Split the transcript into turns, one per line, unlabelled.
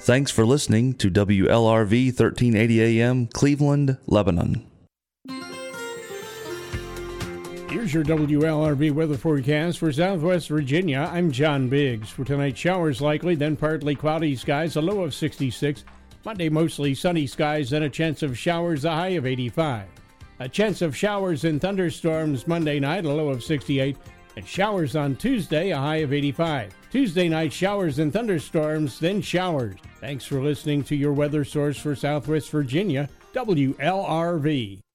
Thanks for listening to WLRV 1380 AM, Cleveland, Lebanon.
Here's your WLRV weather forecast for Southwest Virginia. I'm John Biggs. For tonight, showers likely, then partly cloudy skies, a low of 66. Monday, mostly sunny skies, then a chance of showers, a high of 85. A chance of showers and thunderstorms Monday night, a low of 68. And showers on Tuesday, a high of 85. Tuesday night, showers and thunderstorms, then showers. Thanks for listening to your weather source for Southwest Virginia, WLRV.